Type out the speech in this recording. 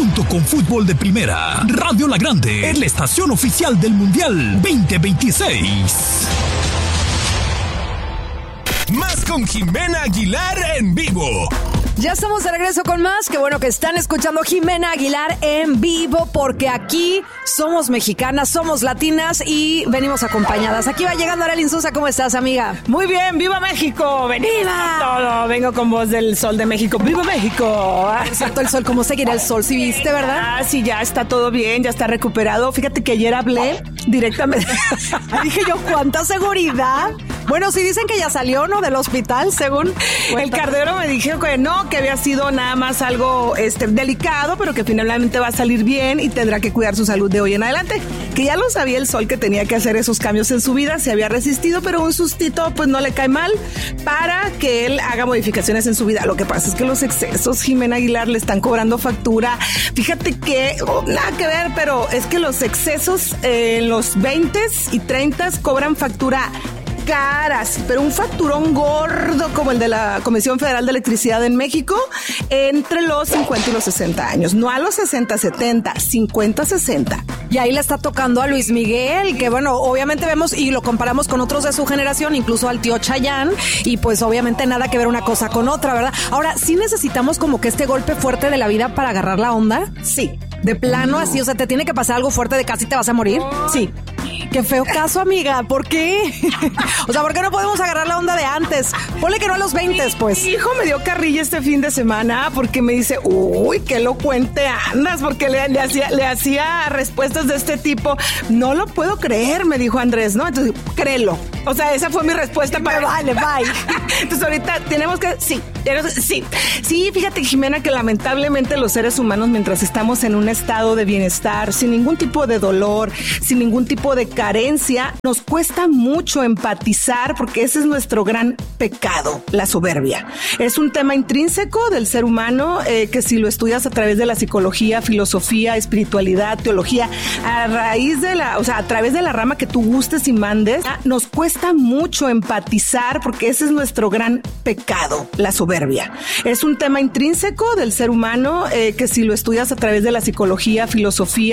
junto con Fútbol de Primera, Radio La Grande es la estación oficial del Mundial 2026. Más con Jimena Aguilar en vivo. Ya estamos de regreso con más. Qué bueno que están escuchando Jimena Aguilar en vivo, porque aquí somos mexicanas, somos latinas y venimos acompañadas. Aquí va llegando Arely Sousa. ¿Cómo estás, amiga? Muy bien, ¡viva México! ¡Viva! Todo, vengo con voz del sol de México. ¡Viva México! Exacto, el sol, ¿cómo seguirá el sol? ¿Sí viste, verdad? Ah, sí, ya está todo bien, ya está recuperado. Fíjate que ayer hablé directamente. Dije yo, ¿cuánta seguridad? Bueno, sí dicen que ya salió, ¿no? Del hospital, según el cardero me dijo que no, que había sido nada más algo delicado, pero que finalmente va a salir bien y tendrá que cuidar su salud de hoy en adelante. Que ya lo sabía el sol, que tenía que hacer esos cambios en su vida, se había resistido, pero un sustito pues no le cae mal para que él haga modificaciones en su vida. Lo que pasa es que los excesos, Jimena Aguilar, le están cobrando factura. Fíjate que, nada que ver, pero es que los excesos en los 20s y 30s cobran factura caras, pero un facturón gordo como el de la Comisión Federal de Electricidad en México entre los 50 y los 60 años, no a los 60, 70, 50, 60. Y ahí le está tocando a Luis Miguel, que bueno, obviamente vemos y lo comparamos con otros de su generación, incluso al tío Chayanne, y pues obviamente nada que ver una cosa con otra, ¿verdad? Ahora, ¿sí necesitamos como que este golpe fuerte de la vida para agarrar la onda? Sí. De plano así, o sea, ¿te tiene que pasar algo fuerte de casi te vas a morir? Sí. Qué feo caso, amiga. ¿Por qué? O sea, ¿por qué no podemos agarrar la onda de antes? Ponle que no a los 20, pues. Mi hijo me dio carrilla este fin de semana porque me dice, uy, qué elocuente andas, porque le hacía respuestas de este tipo. No lo puedo creer, me dijo Andrés, ¿no? Entonces, créelo. O sea, esa fue mi respuesta para... Vale, bye. Entonces, ahorita tenemos que... Sí, fíjate, Jimena, que lamentablemente los seres humanos, mientras estamos en un estado de bienestar, sin ningún tipo de dolor, sin ningún tipo de carencia, nos cuesta mucho empatizar, porque ese es nuestro gran pecado, la soberbia. Es un tema intrínseco del ser humano que si lo estudias a través de la psicología, filosofía, espiritualidad, teología, a través de la rama que tú gustes y mandes, nos cuesta mucho empatizar, porque ese es nuestro gran pecado, la soberbia. Es un tema intrínseco del ser humano que si lo estudias a través de la psicología, filosofía,